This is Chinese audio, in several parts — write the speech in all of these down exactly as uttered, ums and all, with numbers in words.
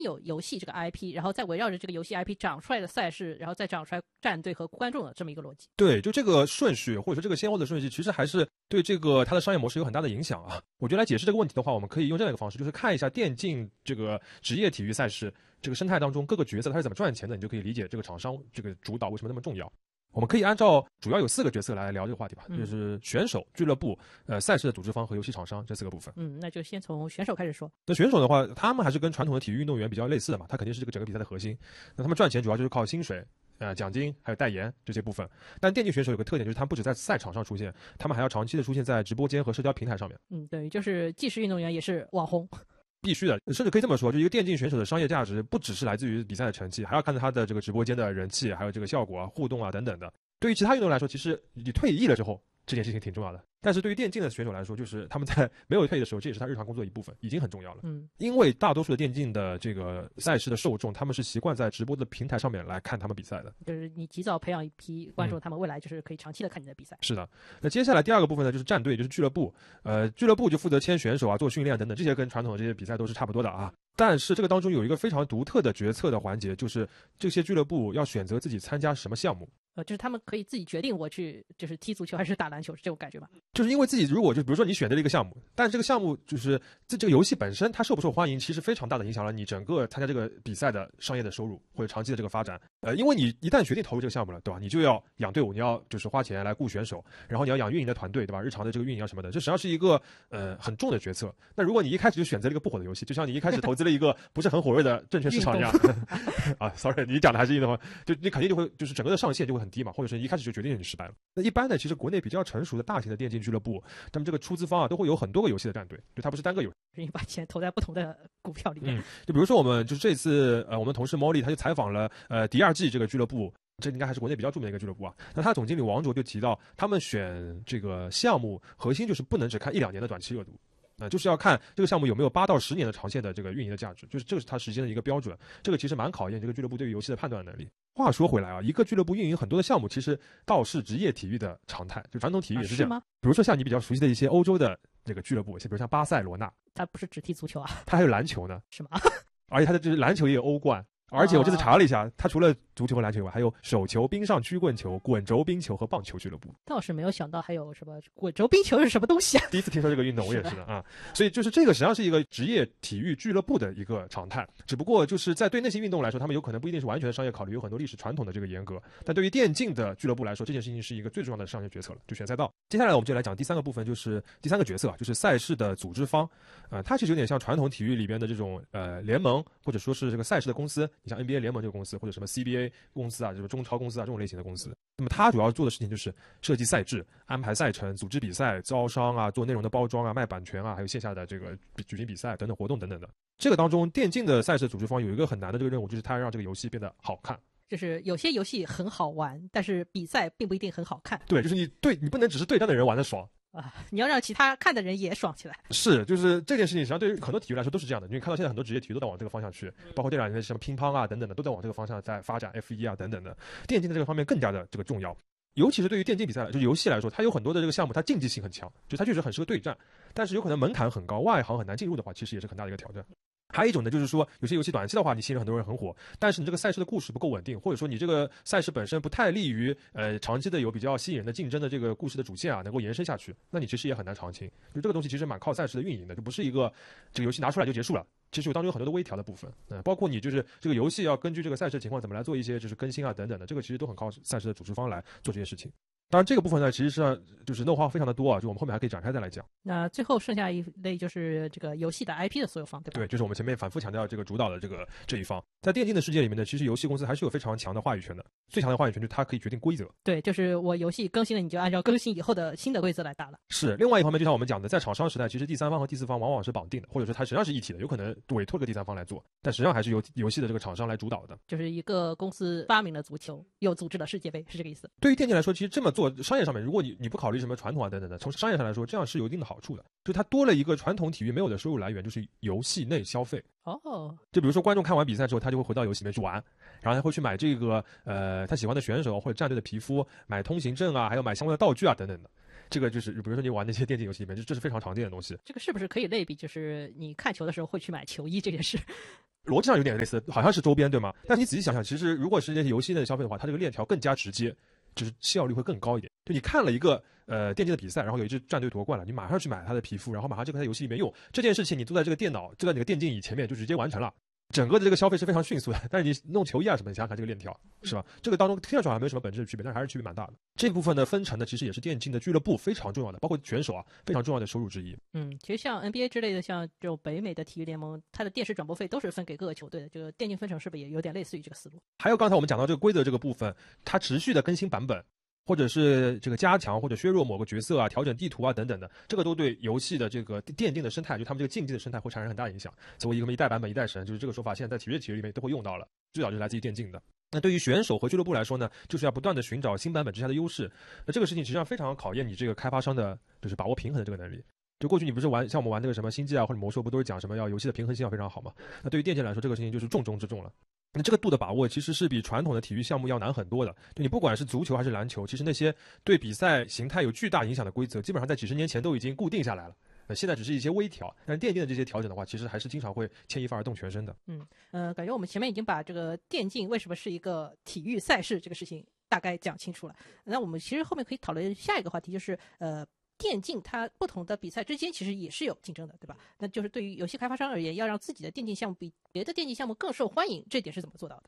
有游戏这个 I P， 然后再围绕着这个游戏 I P 长出来的赛事，然后再长出来战队和观众的这么一个逻辑。 对，就这个顺序或者说这个先后的顺序，其实还是对这个它的商业模式有很大的影响啊。我觉得来解释这个问题的话，我们可以用这样一个方式，就是看一下电竞这个职业体育赛事这个生态当中各个角色它是怎么赚钱的，你就可以理解这个厂商这个主导为什么那么重要。我们可以按照主要有四个角色来聊这个话题吧， 嗯、 就是选手、俱乐部、呃赛事的组织方和游戏厂商这四个部分。 嗯，那就先从选手开始说。 那选手的话，他们还是跟传统的体育运动员比较类似的嘛，他肯定是这个整个比赛的核心。那他们赚钱主要就是靠薪水、呃奖金还有代言这些部分。但电竞选手有个特点，就是他们不止在赛场上出现，他们还要长期的出现在直播间和社交平台上面。 嗯，对，就是既是运动员也是网红。 必须的，甚至可以这么说，就一个电竞选手的商业价值不只是来自于比赛的成绩，还要看他的这个直播间的人气，还有这个效果啊、互动啊等等的。对于其他运动来说，其实你退役了之后，这件事情挺重要的。但是对于电竞的选手来说，就是他们在没有退役的时候，这也是他日常工作的一部分，已经很重要了。 嗯， 因为大多数的电竞的这个赛事的受众，他们是习惯在直播的平台上面来看他们比赛的。 就是你及早培养一批观众，他们未来就是可以长期的看你的比赛。 嗯、是的。那接下来第二个部分呢，就是战队，就是俱乐部。呃，俱乐部就负责签选手啊、做训练等等，这些跟传统的这些比赛都是差不多的啊。但是这个当中有一个非常独特的决策的环节，就是这些俱乐部要选择自己参加什么项目。 呃，就是他们可以自己决定我去就是踢足球还是打篮球，是这种感觉吗？ 就是因为自己如果就比如说你选择了一个项目，但这个项目就是这这个游戏本身它受不受欢迎，其实非常大的影响了你整个参加这个比赛的商业的收入或者长期的这个发展。呃，因为你一旦决定投入这个项目了，对吧？你就要养队伍，你要就是花钱来雇选手，然后你要养运营的团队，对吧？日常的这个运营啊什么的，这实际上是一个呃很重的决策。那如果你一开始就选择了一个不火的游戏，就像你一开始投资了一个不是很火热的证券市场一样，啊 ，sorry， 你讲的还是运动，就你肯定就会就是整个的上限就会很低嘛，或者是一开始就决定你失败了。那一般呢，其实国内比较成熟的大型的电竞俱乐部，他们这个出资方啊都会有很多个游戏的战队，就它不是单个游戏。 你把钱投在不同的股票里面。 嗯，就比如说我们就是这次呃，我们同事 Molly 他就采访了呃迪二 G 这个俱乐部。这应该还是国内比较著名的一个俱乐部啊。那他总经理王卓就提到，他们选这个项目核心就是不能只看一两年的短期热度，那、呃、就是要看这个项目有没有八到十年的长线的这个运营的价值，就是这个是他时间的一个标准。这个其实蛮考验这个俱乐部对于游戏的判断能力。话说回来啊，一个俱乐部运营很多的项目，其实倒是职业体育的常态，就传统体育也是这样。 啊、是吗？ 比如说像你比较熟悉的一些欧洲的这个俱乐部，比如像巴塞罗那， 他不是只踢足球啊， 他还有篮球呢， 是吗？ 而且他的这篮球也有欧冠。而且我这次查了一下，他除了足球和篮球以外，还有手球、冰上曲棍球、滚轴冰球和棒球俱乐部。 倒是没有想到还有什么滚轴冰球是什么东西啊？ 第一次听说这个运动，我也是的啊。所以就是这个实际上是一个职业体育俱乐部的一个常态，只不过就是在对那些运动来说，他们有可能不一定是完全的商业考虑，有很多历史传统的这个严格。但对于电竞的俱乐部来说，这件事情是一个最重要的商业决策了，就选赛道。接下来我们就来讲第三个部分，就是第三个角色，就是赛事的组织方。呃，它其实有点像传统体育里边的这种呃联盟，或者说是这个赛事的公司。你像 N B A 联盟这个公司。公司或者什么 C B A 公司啊，什么中超公司啊，这种类型的公司，那么他主要做的事情就是设计赛制、安排赛程、组织比赛、招商啊、做内容的包装啊、卖版权啊，还有线下的这个举行比赛等等活动等等的。这个当中，电竞的赛事组织方有一个很难的这个任务，就是他要让这个游戏变得好看。 就是有些游戏很好玩，但是比赛并不一定很好看。 对，就是你对你不能只是对战的人玩得爽。 啊，你要让其他看的人也爽起来。是， 就是这件事情，实际上对于很多体育来说都是这样的。因为看到现在很多职业体育都在往这个方向去，包括这两年的什么乒乓啊等等的，都在往这个方向在发展 F 一 啊等等的。电竞的这个方面更加的这个重要，尤其是对于电竞比赛，就是游戏来说，它有很多的这个项目，它竞技性很强，就它确实很适合对战，但是有可能门槛很高，外行很难进入的话，其实也是很大的一个挑战。还有一种呢，就是说有些游戏短期的话，你吸引很多人很火，但是你这个赛事的故事不够稳定，或者说你这个赛事本身不太利于呃长期的有比较吸引人的竞争的这个故事的主线啊，能够延伸下去，那你其实也很难长青。就这个东西其实蛮靠赛事的运营的，就不是一个这个游戏拿出来就结束了。其实有当中有很多的微调的部分，嗯、呃，包括你就是这个游戏要根据这个赛事情况怎么来做一些就是更新啊等等的，这个其实都很靠赛事的组织方来做这些事情。当然，这个部分呢，其实上就是内化非常的多啊，就我们后面还可以展开再来讲。 那最后剩下一类就是这个游戏的 I P 的所有方，对吧？ 对，就是我们前面反复强调这个主导的这个这一方，在电竞的世界里面呢，其实游戏公司还是有非常强的话语权的。最强的话语权就是它可以决定规则。对， 就是我游戏更新了，你就按照更新以后的新的规则来打了。 是，另外一方面，就像我们讲的，在厂商时代，其实第三方和第四方往往是绑定的，或者说它实际上是一体的，有可能委托这个第三方来做，但实际上还是由游戏的这个厂商来主导的。 就是一个公司发明了足球，又组织了世界杯，是这个意思。 对于电竞来说，其实这么做商业上面，如果你你不考虑什么传统啊等等的，从商业上来说，这样是有一定的好处的，就它多了一个传统体育没有的收入来源，就是游戏内消费。 哦， 就比如说观众看完比赛之后，他就会回到游戏里面去玩，然后他会去买这个呃他喜欢的选手或者战队的皮肤，买通行证啊，还有买相关的道具啊等等的。这个就是比如说你玩那些电竞游戏里面，这这是非常常见的东西。 这个是不是可以类比，就是你看球的时候会去买球衣这件事？ 逻辑上有点类似，好像是周边对吗？但你仔细想想，其实如果是这些游戏类的消费的话，它这个链条更加直接，就是效率会更高一点。就你看了一个呃电竞的比赛，然后有一支战队夺冠了，你马上去买它的皮肤，然后马上就在游戏里面用这件事情，你坐在这个电脑就在那个电竞椅前面就直接完成了。整个的这个消费是非常迅速的，但是你弄球衣啊什么，你想想看这个链条是吧？这个当中听上去好像没有什么本质的区别，但是还是区别蛮大的。这部分的分成呢，其实也是电竞的俱乐部非常重要的，包括选手啊非常重要的收入之一。 嗯，其实像 N B A 之类的，像这种北美的体育联盟，它的电视转播费都是分给各个球队的。这个电竞分成是不是也有点类似于这个思路？ 还有刚才我们讲到这个规则这个部分，它持续的更新版本。或者是这个加强或者削弱某个角色啊，调整地图啊等等的，这个都对游戏的这个电竞的生态，就他们这个竞技的生态会产生很大影响。所以一个一代版本一代神，就是这个说法，现在在体育体育里面都会用到了，最早就是来自于电竞的。那对于选手和俱乐部来说呢，就是要不断的寻找新版本之下的优势。那这个事情实际上非常考验你这个开发商的，就是把握平衡的这个能力。就过去你不是玩像我们玩那个什么星际啊或者魔兽，不都是讲什么要游戏的平衡性要非常好嘛？那对于电竞来说，这个事情就是重中之重了。那这个度的把握其实是比传统的体育项目要难很多的。就你不管是足球还是篮球，其实那些对比赛形态有巨大影响的规则，基本上在几十年前都已经固定下来了。呃，现在只是一些微调，但是电竞的这些调整的话，其实还是经常会牵一发而动全身的。 嗯呃，感觉我们前面已经把这个电竞为什么是一个体育赛事这个事情大概讲清楚了。那我们其实后面可以讨论下一个话题，就是呃。电竞它不同的比赛之间其实也是有竞争的，对吧？那就是对于游戏开发商而言，要让自己的电竞项目比别的电竞项目更受欢迎，这点是怎么做到的？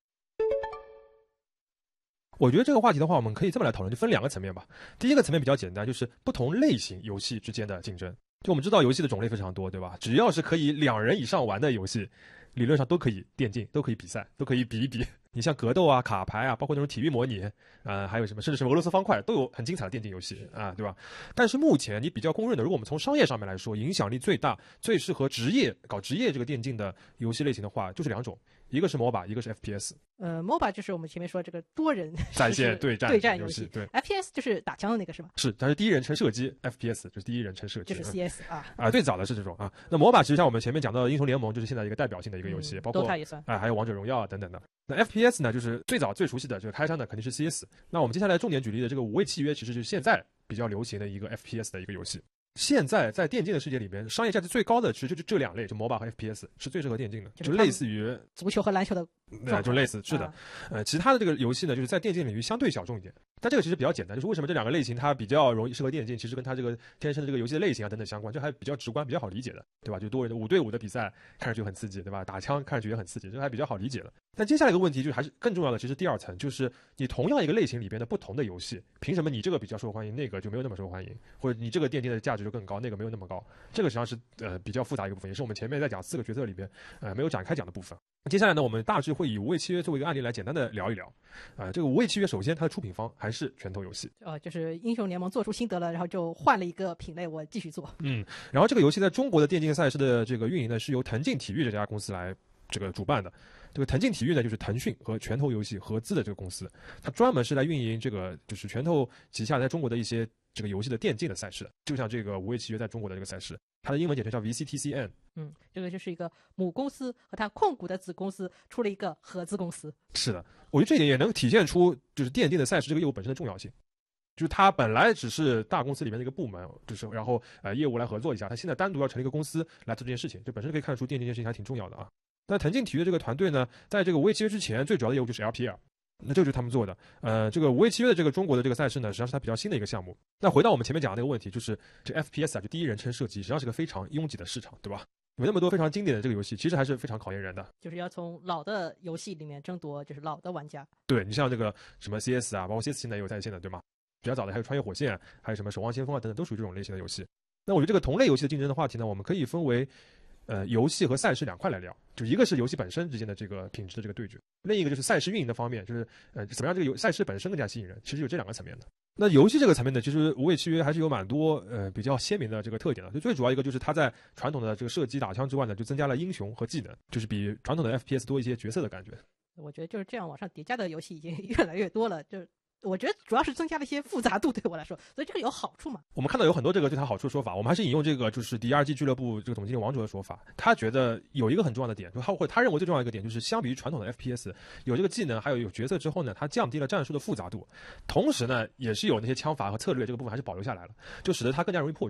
我觉得这个话题的话，我们可以这么来讨论，就分两个层面吧。第一个层面比较简单，就是不同类型游戏之间的竞争。就我们知道游戏的种类非常多，对吧？只要是可以两人以上玩的游戏，理论上都可以电竞，都可以比赛，都可以比一比。你像格斗啊、卡牌啊，包括那种体育模拟，呃，还有什么，甚至是俄罗斯方块，都有很精彩的电竞游戏啊，对吧？但是目前你比较公认的，如果我们从商业上面来说，影响力最大、最适合职业搞职业这个电竞的游戏类型的话，就是两种。一个是 M O B A， 一个是 F P S。 呃 ，M O B A 就是我们前面说这个多人在线对战对战游戏，对。 F P S 就是打枪的那个是吗？ 是，它是第一人称射击 ，F P S 就是第一人称射击， 就是 C S 啊啊，最早的是这种啊。那 M O B A 其实像我们前面讲到的英雄联盟，就是现在一个代表性的一个游戏， 嗯、 包括 Dota 也算， 哎、呃，还有王者荣耀啊等等的。那 F P S 呢，就是最早最熟悉的这个开山的肯定是 C S。那我们接下来重点举例的这个无畏契约，其实就是现在比较流行的一个 F P S 的一个游戏。现在在电竞的世界里边，商业价值最高的其实就是这两类，就 M O B A 和 F P S 是最适合电竞的，就类似于足球和篮球的， 呃，就类似是的。啊、呃，其他的这个游戏呢，就是在电竞领域相对小众一点。但这个其实比较简单，就是为什么这两个类型它比较容易适合电竞，其实跟它这个天生的这个游戏的类型啊等等相关，这还比较直观，比较好理解的，对吧？就多人的五对五的比赛，看上去很刺激，对吧？打枪看上去也很刺激，这还比较好理解的。但接下来一个问题就是还是更重要的，其实第二层就是你同样一个类型里边的不同的游戏，凭什么你这个比较受欢迎，那个就没有那么受欢迎，或者你这个电竞的价值就更高，那个没有那么高？这个实际上是呃比较复杂一个部分，也是我们前面在讲四个角色里边呃没有展开讲的部分。接下来呢，我们大致会以无畏契约作为一个案例来简单的聊一聊。啊、呃，这个无畏契约首先它的出品方还是拳头游戏。 哦，就是英雄联盟做出心得了，然后就换了一个品类，我继续做。 嗯，然后这个游戏在中国的电竞赛事的这个运营呢，是由腾劲体育这家公司来这个主办的。这个腾劲体育呢，就是腾讯和拳头游戏合资的这个公司，它专门是来运营这个就是拳头旗下在中国的一些这个游戏的电竞的赛事的，就像这个无畏契约在中国的这个赛事，它的英文简称叫 V C T C N。 嗯，这个就是一个母公司和它控股的子公司出了一个合资公司。 是的，我觉得这一点也能体现出就是电竞的赛事这个业务本身的重要性。就是它本来只是大公司里面的一个部门，就是然后呃业务来合作一下，它现在单独要成立一个公司来做这件事情，这本身可以看出电竞这件事情还挺重要的啊。那腾劲体育这个团队呢，在这个无畏契约之前，最主要的业务就是 L P L， 那这个就是他们做的。呃，这个无畏契约的这个中国的这个赛事呢，实际上是它比较新的一个项目。那回到我们前面讲的那个问题，就是这 F P S 啊，就第一人称射击，实际上是个非常拥挤的市场，对吧？有那么多非常经典的这个游戏，其实还是非常考验人的。 就是要从老的游戏里面争夺，就是老的玩家。 对，你像这个什么 C S 啊，包括 C S 现在也有在线的，对吗？比较早的还有穿越火线，还有什么守望先锋啊等等，都属于这种类型的游戏。那我觉得这个同类游戏的竞争的话题呢，我们可以分为呃游戏和赛事两块来聊。就一个是游戏本身之间的这个品质的这个对决，另一个就是赛事运营的方面，就是呃怎么样这个游赛事本身更加吸引人。其实有这两个层面的。那游戏这个层面呢，其实无畏契约还是有蛮多呃比较鲜明的这个特点的。就最主要一个就是它在传统的这个射击打枪之外呢，就增加了英雄和技能，就是比传统的 F P S 多一些角色的感觉。 我觉得就是这样往上叠加的游戏已经越来越多了，就我觉得主要是增加了一些复杂度，对我来说，所以这个有好处嘛。 我们看到有很多这个对它好处的说法，我们还是引用这个就是 D R G 俱乐部这个总经理王卓的说法，他觉得有一个很重要的点，就他或者他认为最重要一个点就是相比于传统的 F P S， 有这个技能还有有角色之后呢，它降低了战术的复杂度，同时呢也是有那些枪法和策略这个部分还是保留下来了，就使得它更加容易破圈。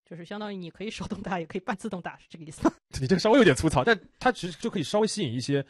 就是相当于你可以手动打，也可以半自动打，是这个意思吗？ 你这个稍微有点粗糙，但它其实就可以稍微吸引一些